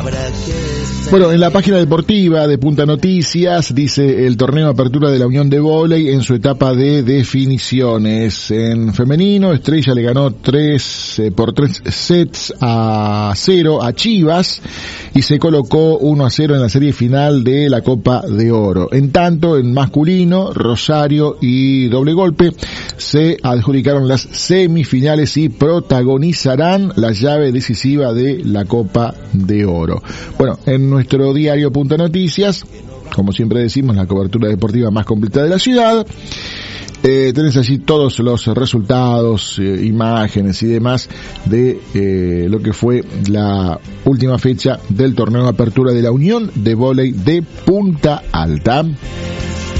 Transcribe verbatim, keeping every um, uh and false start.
Bueno, en la página deportiva de Punta Noticias dice el torneo Apertura de la Unión de Vóley en su etapa de definiciones. En femenino, Estrella le ganó tres eh, por tres sets a cero a Chivas y se colocó uno a cero en la serie final de la Copa de Oro. En tanto, en masculino, Rosario y Doble Golpe se adjudicaron las semifinales y protagonizarán la llave decisiva de la Copa de Oro. Bueno, en nuestro diario Punta Noticias, como siempre decimos, la cobertura deportiva más completa de la ciudad. Eh, tenés allí todos los resultados, eh, imágenes y demás de eh, lo que fue la última fecha del torneo de apertura de la Unión de Vóley de Punta Alta.